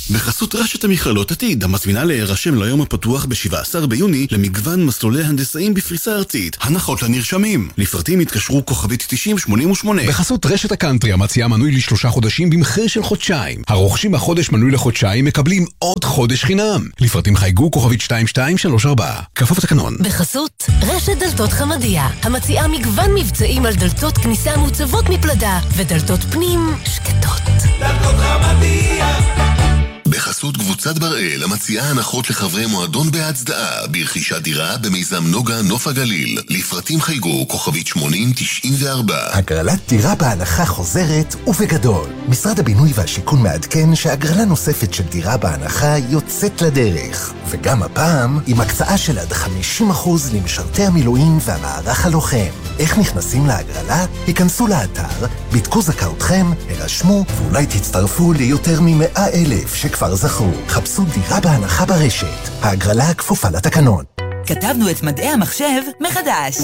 בחסות רשת המכללות עתיד, המזמינה להירשם ליום הפתוח ב-17 ביוני למגוון מסלולי הנדסאים בפריסה ארצית. הנחות לנרשמים. לפרטים התקשרו כוכבית 9088. בחסות רשת הקאנטרי, המציעה מנוי ל3 חודשים במחיר של חודשיים. הרוכשים החודש מנוי לחודשיים מקבלים עוד חודש חינם. לפרטים חייגו כוכבית 2234. כפוף לתקנון. בחסות רשת דלתות חמדיה, המציעה מגוון מבצעים על דלתות כניסה מוצבות מפלדה ודלתות פנים שקטות. דלתות חמדיה. בחסות קבוצת בראל, המציעה הנחות לחברי מועדון בהצדעה ברכישת דירה במיזם נוגה נוף הגליל. לפרטים חייגו כוכבית 8094. הגרלת דירה בהנחה חוזרת ובגדול. משרד הבינוי והשיכון מעדכן שהגרלה נוספת של דירה בהנחה יוצאת לדרך. וגם הפעם עם הקצאה של עד 50% למשרתי המילואים והמערך הלוחם. איך נכנסים להגרלה? היכנסו לאתר, בדקו זכאותכם, הרשמו ואולי תצטרפו ליותר מ100,000 שכבר זכו. חפשו דירה בהנחה ברשת. ההגרלה כפופה לתקנון. כתבנו את מדעי המחשב מחדש.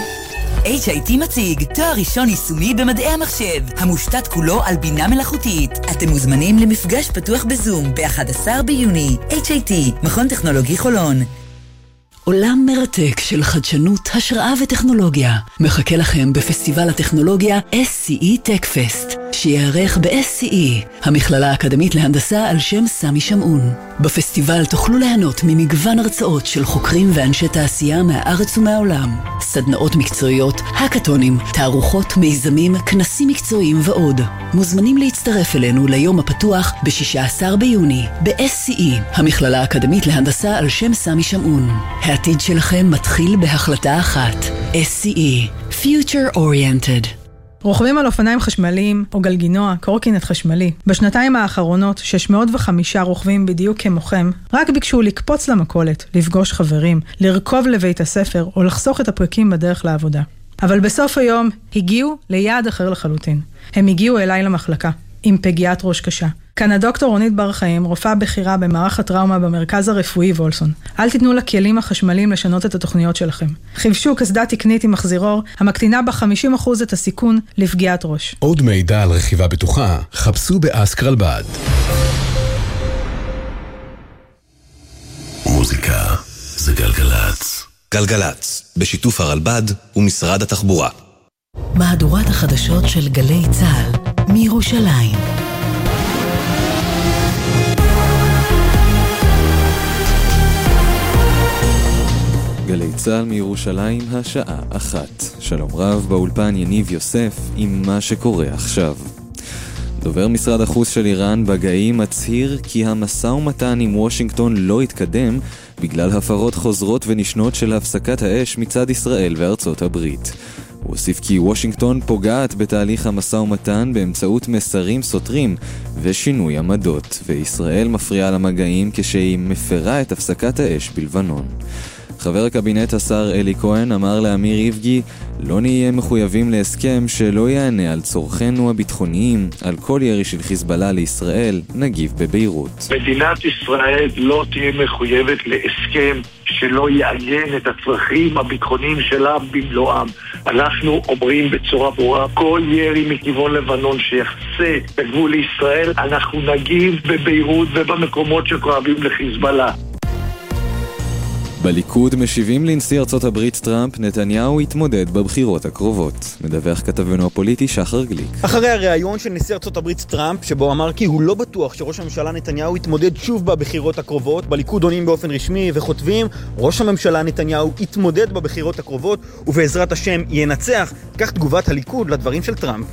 HIT מציג תואר ראשון יישומי במדעי המחשב, המושתת כולו על בינה מלאכותית. אתם מוזמנים למפגש פתוח בזום ב-11 ביוני. HIT, מכון טכנולוגי חולון. עולם מרתק של חדשנות, השראה וטכנולוגיה מחכה לכם בפסטיבל הטכנולוגיה SCE TechFest, שיערך ב-SCE, המכללה האקדמית להנדסה על שם סמי שמעון. בפסטיבל תוכלו ליהנות ממגוון הרצאות של חוקרים ואנשי תעשייה מהארץ ומהעולם, סדנאות מקצועיות, הקטונים, תערוכות, מיזמים, כנסים מקצועיים ועוד. מוזמנים להצטרף אלינו ליום הפתוח ב-16 ביוני ב-SCE, המכללה האקדמית להנדסה על שם סמי שמעון. העתיד שלכם מתחיל בהחלטה אחת. SCE, Future Oriented. רוכבים על אופניים חשמליים או גלגינוע, קורקינט חשמלי. בשנתיים האחרונות 605 רוכבים בדיוק כמוכם רק ביקשו לקפוץ למכולת, לפגוש חברים, לרכוב לבית הספר או לחסוך את הפרקים בדרך לעבודה. אבל בסוף היום הגיעו ליעד אחר לחלוטין. הם הגיעו אליי למחלקה עם פגיעת ראש קשה. כאן הדוקטור רונית בר חיים, רופאה בכירה במערך הטראומה במרכז הרפואי וולסון. אל תיתנו לכלים החשמליים לשנות את התוכניות שלכם. חיפשו קסדה תקנית עם מחזירור, המקטינה ב-50% את הסיכון לפגיעת ראש. עוד מידע על רכיבה בטוחה, חפשו באסק רלב"ד. מוזיקה זה גלגלץ. גלגלץ, בשיתוף הרלב"ד ומשרד התחבורה. מהדורת החדשות של גלי צהל מירושלים. גלי צהל מירושלים, השעה 1. שלום רב, באולפן יניב יוסף עם מה שקורה עכשיו. דובר משרד החוץ של איראן בגאי מצהיר כי המשא ומתן עם וושינגטון לא התקדם בגלל הפרות חוזרות ונשנות של הפסקת האש מצד ישראל וארצות הברית. הוא הוסיף כי וושינגטון פוגעת בתהליך המשא ומתן באמצעות מסרים סותרים ושינוי עמדות, וישראל מפריעה למגעים כשהיא מפרה את הפסקת האש בלבנון. חבר הקבינט השר אלי כהן אמר לאמיר איבגי, לא נהיה מחויבים להסכם שלא יענה על צורכנו הביטחוניים, על כל ירי של חיזבאללה לישראל, נגיב בביירות. מדינת ישראל לא תהיה מחויבת להסכם שלא יעגן את הצרכים הביטחוניים שלה במלואם. אנחנו אומרים בצורה ברורה, כל ירי מכיוון לבנון שיחצה בגבול לישראל, אנחנו נגיב בביירות ובמקומות שכואבים לחיזבאללה. בליכוד משיבים לנשיא ארצות הברית טראמפ, נתניהו יתמודד בבחירות הקרובות. מדווח כתבנו הפוליטי שחר גליק. אחרי הריאיון של נשיא ארצות הברית טראמפ, שבו אמר כי הוא לא בטוח שראש הממשלה נתניהו יתמודד שוב בבחירות הקרובות, בליכוד עונים באופן רשמי וכותבים, ראש הממשלה נתניהו יתמודד בבחירות הקרובות ובעזרת השם ינצח. כך תגובת הליכוד לדברים של טראמפ.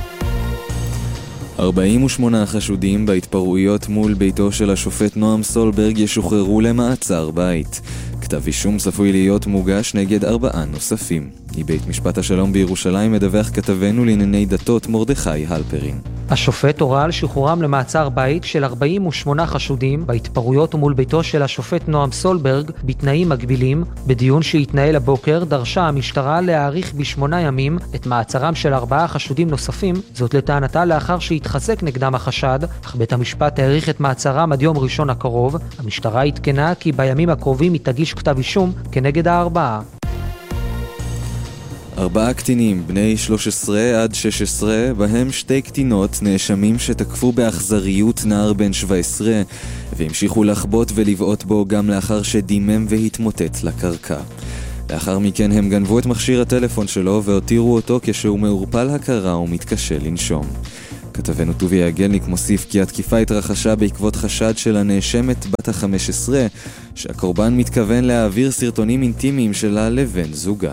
48 חשודים בהתפרעויות מול ביתו של השופט נועם סולברג ישוחררו למעצר בית. כתב אישום צפוי להיות מוגש נגד 4 נוספים. מבית משפט השלום בירושלים מדווח כתבנו לענייני דתות מרדכי הלפרין. השופט הורה על שחרורם למעצר בית של 48 חשודים בהתפרעויות מול ביתו של השופט נועם סולברג בתנאים מגבילים. בדיון שהתנהל הבוקר דרשה המשטרה להאריך ב8 ימים את מעצרם של 4 חשודים נוספים, זאת לטענתה לאחר שהתחזק נגדם החשד, אך בית המשפט האריך את מעצרם עד יום ראשון הקרוב. המשטרה התקנה כי בימים הקרובים היא תגיש כתב אישום כנגד 4. 4 קטינים, בני 13 עד 16, בהם 2 קטינות נאשמים שתקפו באכזריות נער בן 17, והמשיכו לחבוט ולבעוט בו גם לאחר שדימם והתמוטט לקרקע. לאחר מכן הם גנבו את מכשיר הטלפון שלו והותירו אותו כשהוא מעורפל הכרה ומתקשה לנשום. כתבנו טוביה גלניק מוסיף כי התקיפה התרחשה בעקבות חשד של הנאשמת בת ה-15, שהקורבן מתכוון להעביר סרטונים אינטימיים שלה לבן זוגה.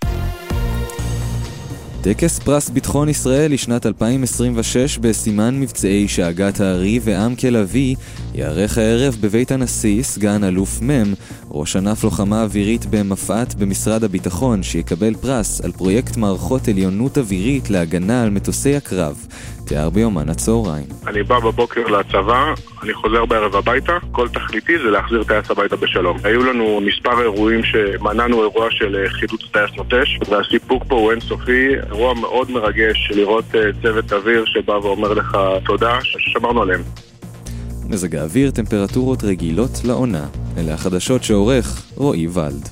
טקס פרס ביטחון ישראל לשנת 2026 בסימן מבצעי שאגת הארי ועמקל אבי יערך הערב בבית הנשיא סגן אלוף מם, ראש ענף לוחמה אווירית במפעת במשרד הביטחון, שיקבל פרס על פרויקט מערכות עליונות אווירית להגנה על מטוסי הקרב. תיאר ביומן הצהריים. אני בא בבוקר לצבא, אני חוזר בערב הביתה, כל תכליתי זה להחזיר טייס הביתה בשלום. היו לנו מספר אירועים שמנענו אירוע של חידוץ טייס נוטש, והסיפוק פה הוא אינסופי, אירוע מאוד מרגש לראות צוות אוויר שבא ואומר לך תודה ששמרנו עליהם. מזג האוויר, טמפרטורות רגילות לעונה. אלה החדשות שעורך רועי ולד.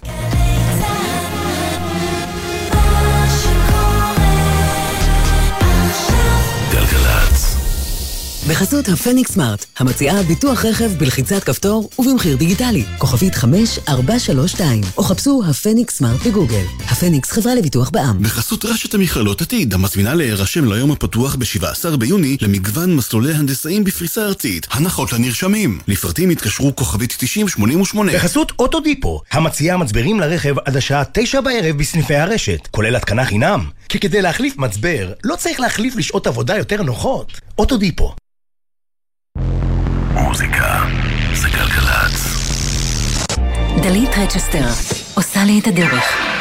בחסות הפניקס סמארט, המציעה ביטוח רכב בלחיצת כפתור ובמחיר דיגיטלי. כוכבית 5432, או חפשו הפניקס סמארט בגוגל. הפניקס חברה לביטוח בע"מ. בחסות רשת המכללות עתיד, המזמינה להירשם ליום הפתוח ב-17 ביוני למגוון מסלולי הנדסאים בפריסה ארצית. הנחות לנרשמים. לפרטים התקשרו כוכבית 9088. בחסות אוטודיפו, המציעה מצברים לרכב עד השעה 9 בערב בסניפי הרשת, כולל התקנה חינם. כי כדי להחליף מצבר, לא צריך להחליף לשעות עבודה יותר נוחות. אוטודיפו. מוזיקה זה גלגלצ. דלית רצ'סטר עושה לי את הדרך.